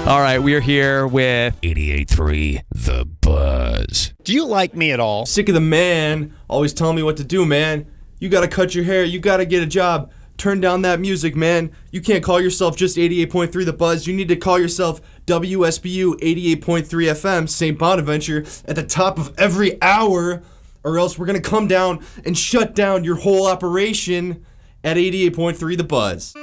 All right, we are here with 88.3 The Buzz. Do you like me at all? Sick of the man always telling me what to do, man. You gotta cut your hair, you gotta get a job. Turn down that music, man. You can't call yourself just 88.3 The Buzz. You need to call yourself WSBU 88.3 FM, St. Bonaventure, at the top of every hour, or else we're gonna come down and shut down your whole operation at 88.3 The Buzz.